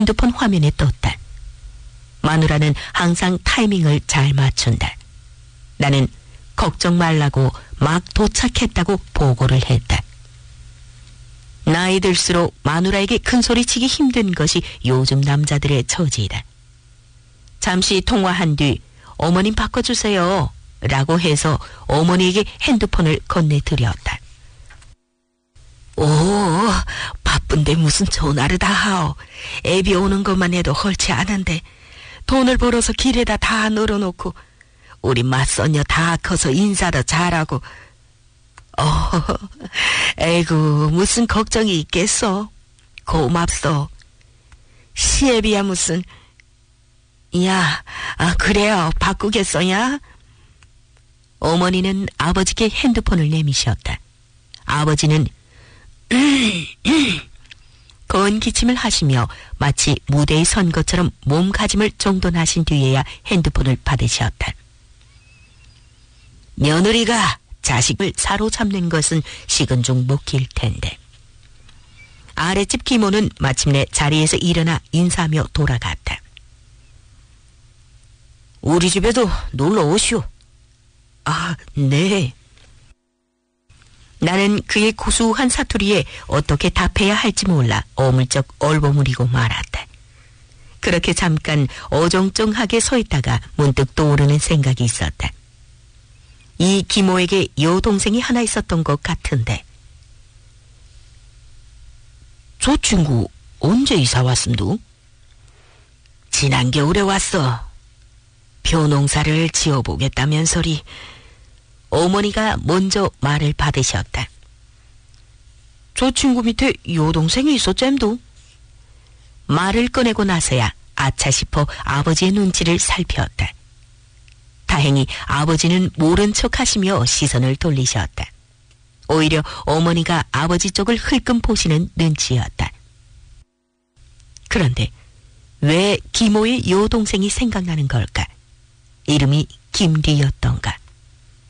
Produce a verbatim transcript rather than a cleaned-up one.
핸드폰 화면에 떴다. 마누라는 항상 타이밍을 잘 맞춘다. 나는 걱정 말라고 막 도착했다고 보고를 했다. 나이 들수록 마누라에게 큰소리치기 힘든 것이 요즘 남자들의 처지이다. 잠시 통화한 뒤 어머님 바꿔주세요 라고 해서 어머니에게 핸드폰을 건네드렸다. 오, 바쁜데 무슨 전화를 다 하오. 애비 오는 것만 해도 헐지 않은데 돈을 벌어서 길에다 다 널어놓고 우리 맞선녀 다 커서 인사도 잘하고. 어, 에이구 무슨 걱정이 있겠어. 고맙소. 시애비야 무슨. 야, 아, 그래요. 바꾸겠어냐? 어머니는 아버지께 핸드폰을 내미셨다. 아버지는 건기침을 하시며 마치 무대에 선 것처럼 몸가짐을 정돈하신 뒤에야 핸드폰을 받으셨다. 며느리가 자식을 사로잡는 것은 식은 죽 먹힐 텐데. 아랫집 기모는 마침내 자리에서 일어나 인사하며 돌아갔다. 우리 집에도 놀러 오시오. 아, 네. 나는 그의 고수한 사투리에 어떻게 답해야 할지 몰라 어물쩍 얼버무리고 말았다. 그렇게 잠깐 어정쩡하게 서 있다가 문득 떠오르는 생각이 있었다. 이 기모에게 여동생이 하나 있었던 것 같은데. 저 친구 언제 이사 왔음도? 지난 겨울에 왔어. 벼농사를 지어보겠다면서리. 어머니가 먼저 말을 받으셨다. 저 친구 밑에 여동생이 있었잼도. 말을 꺼내고 나서야 아차 싶어 아버지의 눈치를 살폈다. 다행히 아버지는 모른 척하시며 시선을 돌리셨다. 오히려 어머니가 아버지 쪽을 흘끔 보시는 눈치였다. 그런데 왜 기모의 여동생이 생각나는 걸까? 이름이 김리였던가?